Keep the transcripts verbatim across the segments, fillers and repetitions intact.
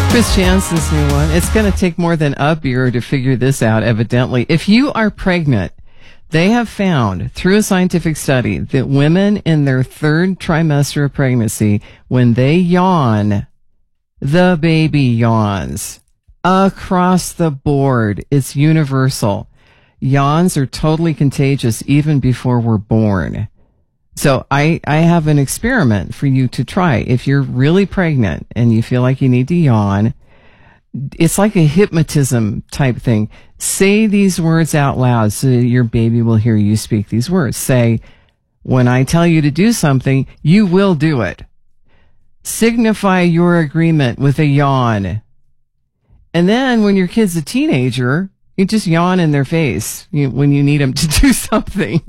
Chris Jansen's new one. It's going to take more than a beer to figure this out, evidently. If you are pregnant, they have found through a scientific study that women in their third trimester of pregnancy, when they yawn, the baby yawns. Across the board, it's universal. Yawns are totally contagious even before we're born. So I, I have an experiment for you to try. If you're really pregnant and you feel like you need to yawn, it's like a hypnotism type thing. Say these words out loud so that your baby will hear you speak these words. Say, when I tell you to do something, you will do it. Signify your agreement with a yawn. And then when your kid's a teenager, you just yawn in their face when you need them to do something.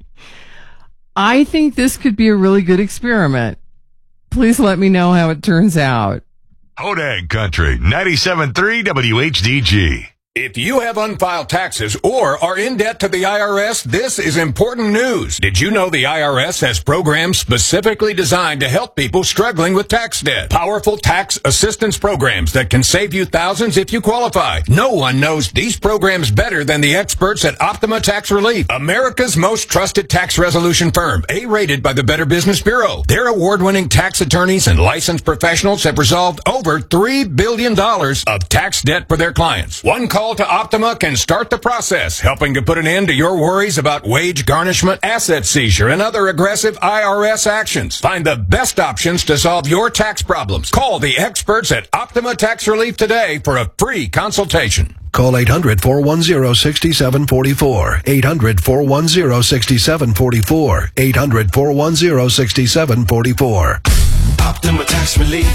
I think this could be a really good experiment. Please let me know how it turns out. Hodag Country, ninety-seven point three W H D G. If you have unfiled taxes or are in debt to the I R S, this is important news. Did you know the I R S has programs specifically designed to help people struggling with tax debt? Powerful tax assistance programs that can save you thousands if you qualify. No one knows these programs better than the experts at Optima Tax Relief, America's most trusted tax resolution firm, A-rated by the Better Business Bureau. Their award-winning tax attorneys and licensed professionals have resolved over three billion dollars of tax debt for their clients. One call to Optima can start the process, helping to put an end to your worries about wage garnishment, asset seizure, and other aggressive I R S actions. Find the best options to solve your tax problems. Call the experts at Optima Tax Relief today for a free consultation. Call eight hundred, four one zero, six seven four four. eight hundred, four one zero, six seven four four. eight hundred, four one zero, six seven four four. Optima Tax Relief.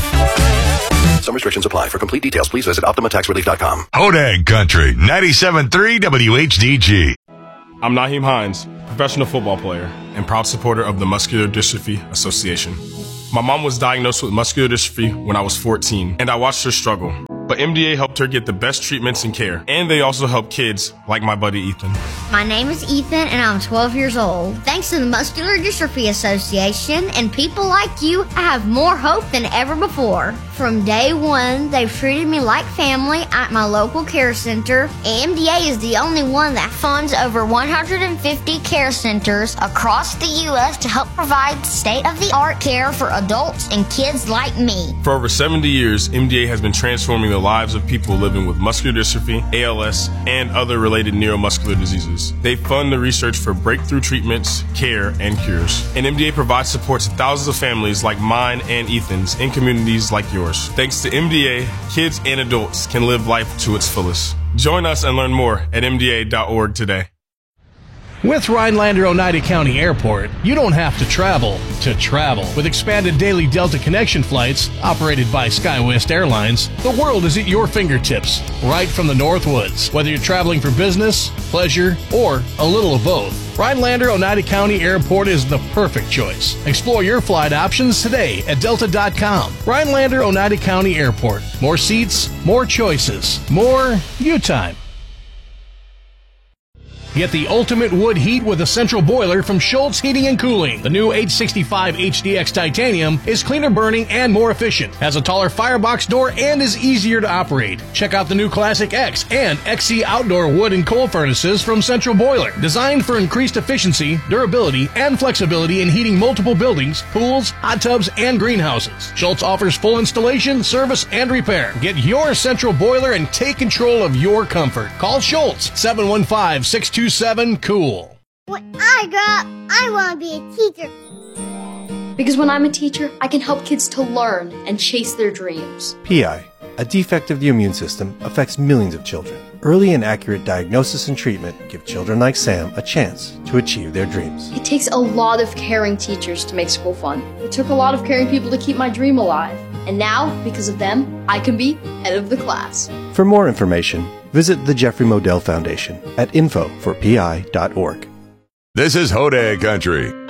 Some restrictions apply. For complete details, please visit Optima Tax Relief dot com. Hodag Country, ninety-seven point three W H D G. I'm Naheem Hines, professional football player and proud supporter of the Muscular Dystrophy Association. My mom was diagnosed with muscular dystrophy when I was fourteen, and I watched her struggle. But M D A helped her get the best treatments and care, and they also help kids like my buddy Ethan. My name is Ethan, and I'm twelve years old. Thanks to the Muscular Dystrophy Association and people like you, I have more hope than ever before. From day one, they've treated me like family at my local care center. M D A is the only one that funds over one hundred fifty care centers across the U S to help provide state-of-the-art care for adults and kids like me. For over seventy years, M D A has been transforming the lives of people living with muscular dystrophy, A L S, and other related neuromuscular diseases. They fund the research for breakthrough treatments, care, and cures. And M D A provides support to thousands of families like mine and Ethan's in communities like yours. Thanks to M D A, kids and adults can live life to its fullest. Join us and learn more at M D A dot org today. With Rhinelander Oneida County Airport, you don't have to travel to travel. With expanded daily Delta Connection flights operated by SkyWest Airlines, the world is at your fingertips, right from the Northwoods. Whether you're traveling for business, pleasure, or a little of both, Rhinelander Oneida County Airport is the perfect choice. Explore your flight options today at delta dot com. Rhinelander Oneida County Airport. More seats, more choices, more you time. Get the ultimate wood heat with a central boiler from Schultz Heating and Cooling. The new H sixty-five H D X Titanium is cleaner burning and more efficient, has a taller firebox door, and is easier to operate. Check out the new Classic X and X C outdoor wood and coal furnaces from Central Boiler. Designed for increased efficiency, durability, and flexibility in heating multiple buildings, pools, hot tubs, and greenhouses. Schultz offers full installation, service, and repair. Get your Central Boiler and take control of your comfort. Call Schultz, seven one five, six two seven, cool. When I grow up, I want to be a teacher. Because when I'm a teacher, I can help kids to learn and chase their dreams. P I, a defect of the immune system, affects millions of children. Early and accurate diagnosis and treatment give children like Sam a chance to achieve their dreams. It takes a lot of caring teachers to make school fun. It took a lot of caring people to keep my dream alive. And now, because of them, I can be head of the class. For more information, visit the Jeffrey Modell Foundation at info for P I dot org. This is Hodag Country.